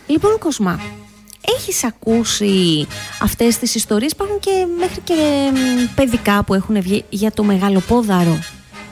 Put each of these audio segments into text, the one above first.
Λοιπόν, Κοσμά, έχεις ακούσει αυτές τις ιστορίες? Υπάρχουν και μέχρι και παιδικά που έχουν βγει για το Μεγαλοπόδαρο.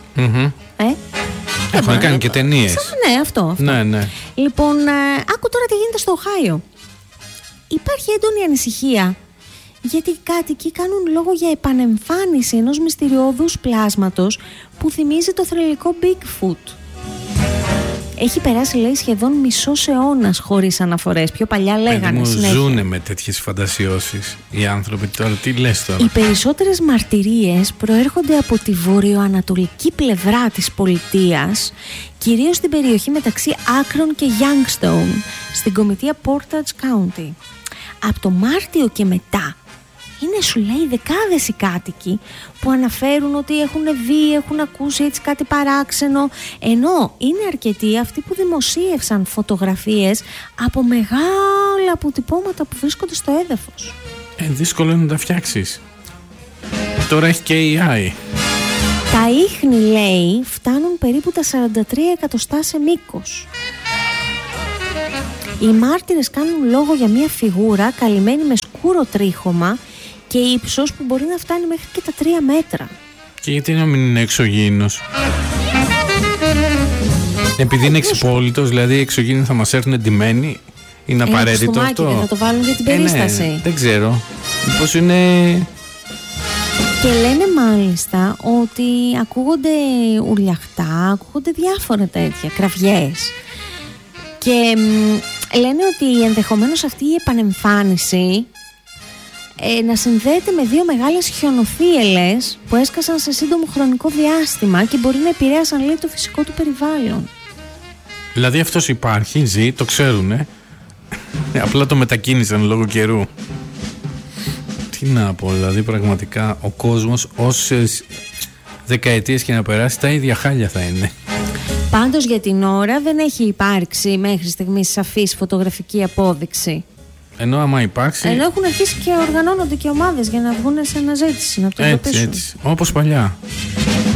Έχουν κάνει και ταινίες. Ναι, αυτό. Ναι. Λοιπόν, άκου τώρα τι γίνεται στο Οχάιο. Υπάρχει έντονη ανησυχία γιατί οι κάτοικοι κάνουν λόγο για επανεμφάνιση ενός μυστηριώδους πλάσματος που θυμίζει το θρυλικό Bigfoot. Έχει περάσει, λέει, σχεδόν μισός αιώνας χωρίς αναφορές. Πιο παλιά λέγανε συνέχεια. Ζούνε με τέτοιες φαντασιώσεις οι άνθρωποι τώρα. Τι λες τώρα? Οι περισσότερες μαρτυρίες προέρχονται από τη βορειοανατολική πλευρά της πολιτείας, κυρίως στην περιοχή μεταξύ Akron και Youngstown, στην κομιτεία Portage County. Από το Μάρτιο και μετά είναι, σου λέει, δεκάδες οι κάτοικοι που αναφέρουν ότι έχουν δει, έχουν ακούσει έτσι κάτι παράξενο, ενώ είναι αρκετοί αυτοί που δημοσίευσαν φωτογραφίες από μεγάλα αποτυπώματα που βρίσκονται στο έδαφος. Δύσκολο είναι να τα φτιάξεις. Τώρα έχει και AI. Τα ίχνη, λέει, φτάνουν περίπου τα 43 εκατοστά σε μήκος. Οι μάρτυρες κάνουν λόγο για μια φιγούρα καλυμμένη με σκούρο τρίχωμα και ύψος που μπορεί να φτάνει μέχρι και τα 3 μέτρα. Και γιατί να μην είναι εξωγήινος? Επειδή είναι εξυπόλυτος, δηλαδή οι εξωγήινοι θα μας έρθουν εντυμένοι. Είναι απαραίτητο αυτό? Δεν θα το βάλουν για την περίσταση. Ναι, δεν ξέρω. Μήπως είναι... Και λένε μάλιστα ότι ακούγονται ουρλιαχτά, ακούγονται διάφορα τέτοια, κραυγές. Και λένε ότι ενδεχομένως αυτή η επανεμφάνιση να συνδέεται με 2 μεγάλες χιονοθύελλες που έσκασαν σε σύντομο χρονικό διάστημα και μπορεί να επηρέασαν, λέει, το φυσικό του περιβάλλον. Δηλαδή αυτός υπάρχει, ζει, το ξέρουνε. Απλά το μετακίνησαν λόγω καιρού. Τι να πω, δηλαδή πραγματικά ο κόσμος όσες δεκαετίες και να περάσει τα ίδια χάλια θα είναι. Πάντως για την ώρα δεν έχει υπάρξει μέχρι στιγμής σαφής φωτογραφική απόδειξη. Ενώ άμα υπάρξει... Ενώ έχουν αρχίσει και οργανώνονται και ομάδες για να βγουν σε αναζήτηση, να το εντοπίσουν. Έτσι, όπως παλιά.